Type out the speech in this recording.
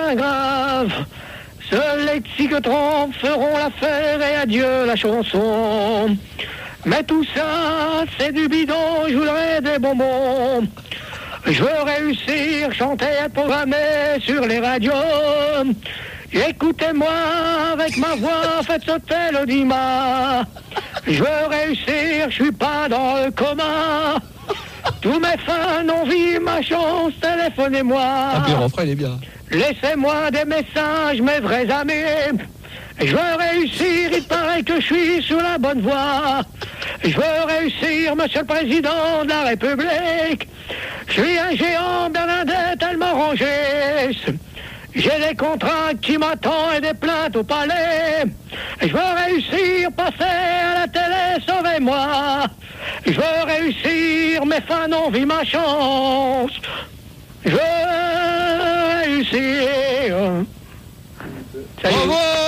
bien grave. Seuls les psychotropes feront l'affaire et adieu la chanson. Mais tout ça, c'est du bidon, je voudrais des bonbons. Je veux réussir, chanter et programmer sur les radios. Écoutez-moi avec ma voix, faites sauter l'audimat. Je veux réussir, je suis pas dans le coma. Tous mes fans ont vu ma chance, téléphonez-moi. Ah, puis le refrain, il est bien. Laissez-moi des messages, mes vrais amis. Je veux réussir, il paraît que je suis sur la bonne voie. Je veux réussir, monsieur le président de la République. Je suis un géant, Bernadette, elle m'a rangé. J'ai des contrats qui m'attendent et des plaintes au palais. Je veux réussir, passer à la télé, sauvez-moi. Je veux réussir, mes fans ont vu ma chance. Je veux réussir. Salut. Bravo!